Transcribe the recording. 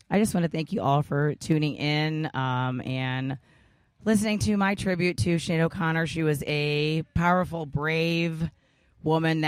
I just want to thank you all for tuning in and listening to my tribute to Sinead O'Connor. She was a powerful, brave woman